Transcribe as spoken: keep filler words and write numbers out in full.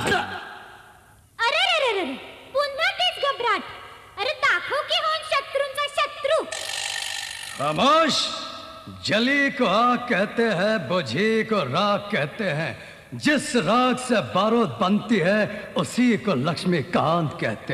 अरे रे रे रे, पुन्हा तीच घबराट. अरे दाखव की होऊन शत्रूंचा शत्रू. खामोश. जली को आग कहते हैं, बुझी को राख कहते हैं. जिस राग से बारूद बनती है उसी को लक्ष्मीकांत कहते हैं.